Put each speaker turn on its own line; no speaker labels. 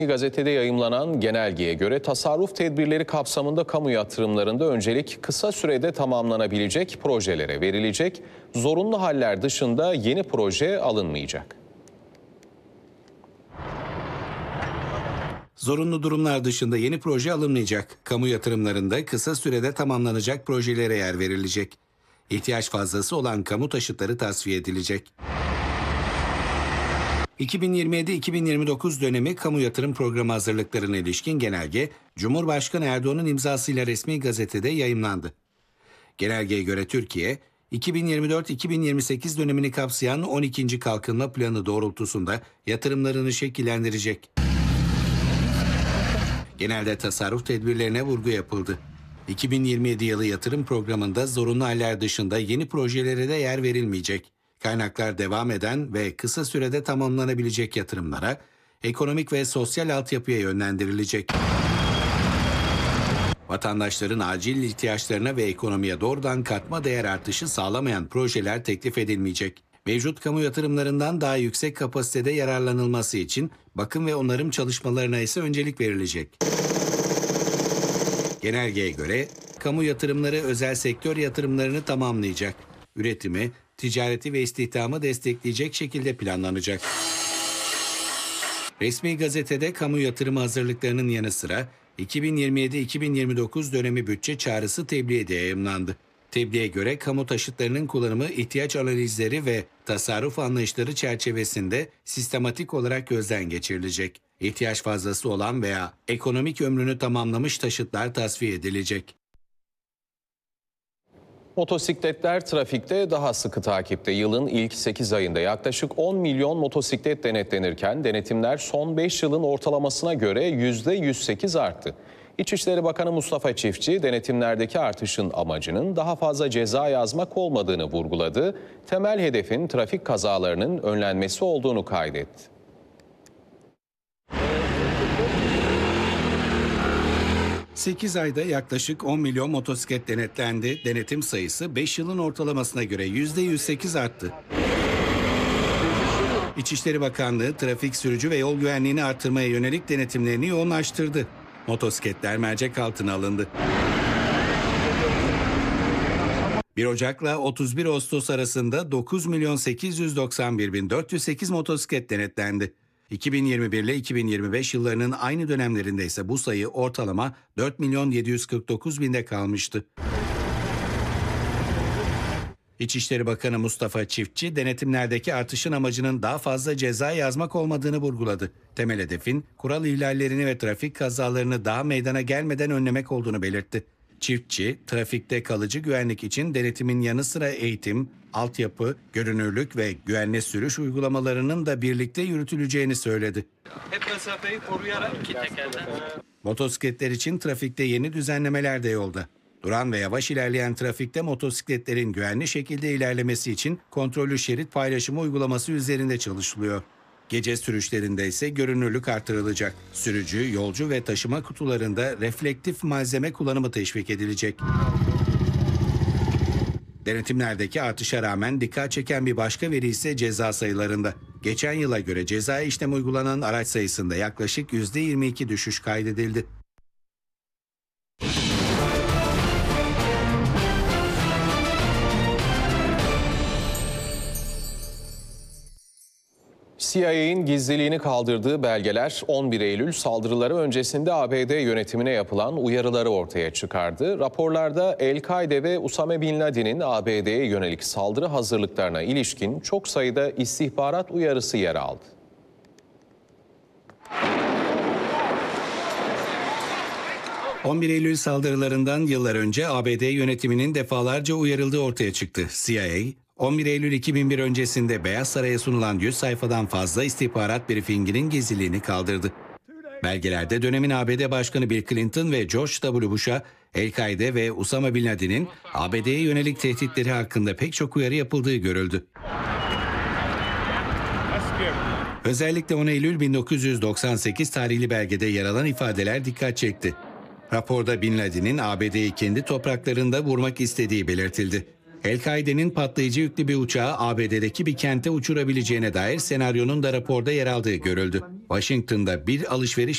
Gazetede yayımlanan genelgeye göre tasarruf tedbirleri kapsamında kamu yatırımlarında öncelik kısa sürede tamamlanabilecek projelere verilecek, zorunlu haller dışında yeni proje alınmayacak.
Zorunlu durumlar dışında yeni proje alınmayacak. Kamu yatırımlarında kısa sürede tamamlanacak projelere yer verilecek. İhtiyaç fazlası olan kamu taşıtları tasfiye edilecek. 2027-2029 dönemi kamu yatırım programı hazırlıklarına ilişkin genelge, Cumhurbaşkanı Erdoğan'ın imzasıyla resmi gazetede yayımlandı. Genelgeye göre Türkiye, 2024-2028 dönemini kapsayan 12. Kalkınma Planı doğrultusunda yatırımlarını şekillendirecek. Genelde tasarruf tedbirlerine vurgu yapıldı. 2027 yılı yatırım programında zorunlu haller dışında yeni projelere de yer verilmeyecek. Kaynaklar devam eden ve kısa sürede tamamlanabilecek yatırımlara, ekonomik ve sosyal altyapıya yönlendirilecek. Vatandaşların acil ihtiyaçlarına ve ekonomiye doğrudan katma değer artışı sağlamayan projeler teklif edilmeyecek. Mevcut kamu yatırımlarından daha yüksek kapasitede yararlanılması için bakım ve onarım çalışmalarına ise öncelik verilecek. Genelgeye göre kamu yatırımları özel sektör yatırımlarını tamamlayacak. Üretimi, ticareti ve istihdamı destekleyecek şekilde planlanacak. Resmi gazetede kamu yatırımı hazırlıklarının yanı sıra 2027-2029 dönemi bütçe çağrısı tebliğ de yayımlandı. Tebliğe göre kamu taşıtlarının kullanımı ihtiyaç analizleri ve tasarruf anlayışları çerçevesinde sistematik olarak gözden geçirilecek. İhtiyaç fazlası olan veya ekonomik ömrünü tamamlamış taşıtlar tasfiye edilecek.
Motosikletler trafikte daha sıkı takipte. Yılın ilk 8 ayında yaklaşık 10 milyon motosiklet denetlenirken denetimler son 5 yılın ortalamasına göre %108 arttı. İçişleri Bakanı Mustafa Çiftçi denetimlerdeki artışın amacının daha fazla ceza yazmak olmadığını vurguladı. Temel hedefin trafik kazalarının önlenmesi olduğunu kaydetti.
"8 ayda yaklaşık 10 milyon motosiklet denetlendi. Denetim sayısı 5 yılın ortalamasına göre %108 arttı. İçişleri Bakanlığı trafik, sürücü ve yol güvenliğini artırmaya yönelik denetimlerini yoğunlaştırdı. Motosikletler mercek altına alındı. 1 Ocak'la 31 Ağustos arasında 9.891.408 motosiklet denetlendi. 2021 ile 2025 yıllarının aynı dönemlerinde ise bu sayı ortalama 4.749.000'de kalmıştı. İçişleri Bakanı Mustafa Çiftçi, denetimlerdeki artışın amacının daha fazla ceza yazmak olmadığını vurguladı. Temel hedefin kural ihlallerini ve trafik kazalarını daha meydana gelmeden önlemek olduğunu belirtti. Çiftçi, trafikte kalıcı güvenlik için denetimin yanı sıra eğitim, altyapı, görünürlük ve güvenli sürüş uygulamalarının da birlikte yürütüleceğini söyledi.
Hep mesafeyi koruyarak
Motosikletler için trafikte yeni düzenlemeler de yolda. Duran ve yavaş ilerleyen trafikte motosikletlerin güvenli şekilde ilerlemesi için kontrollü şerit paylaşımı uygulaması üzerinde çalışılıyor. Gece sürüşlerinde ise görünürlük artırılacak. Sürücü, yolcu ve taşıma kutularında reflektif malzeme kullanımı teşvik edilecek. Denetimlerdeki artışa rağmen dikkat çeken bir başka veri ise ceza sayılarında. Geçen yıla göre cezai işlem uygulanan araç sayısında yaklaşık %22 düşüş kaydedildi.
CIA'in gizliliğini kaldırdığı belgeler 11 Eylül saldırıları öncesinde ABD yönetimine yapılan uyarıları ortaya çıkardı. Raporlarda El-Kaide ve Usame Bin Laden'in ABD'ye yönelik saldırı hazırlıklarına ilişkin çok sayıda istihbarat uyarısı yer aldı.
...11 Eylül saldırılarından yıllar önce ABD yönetiminin defalarca uyarıldığı ortaya çıktı. CIA, 11 Eylül 2001 öncesinde Beyaz Saray'a sunulan 100 sayfadan fazla istihbarat briefinginin gizliliğini kaldırdı. Belgelerde dönemin ABD Başkanı Bill Clinton ve George W. Bush'a El-Kaide ve Usama Bin Laden'in ABD'ye yönelik tehditleri hakkında pek çok uyarı yapıldığı görüldü. Özellikle 10 Eylül 1998 tarihli belgede yer alan ifadeler dikkat çekti. Raporda Bin Laden'in ABD'yi kendi topraklarında vurmak istediği belirtildi. El-Kaide'nin patlayıcı yüklü bir uçağı ABD'deki bir kente uçurabileceğine dair senaryonun da raporda yer aldığı görüldü. Washington'da bir alışveriş